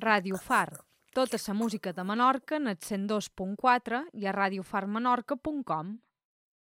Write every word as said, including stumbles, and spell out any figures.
Ràdio Far. Tota la música de Menorca en el cent dos punt quatre i a radiofarmenorca punt com.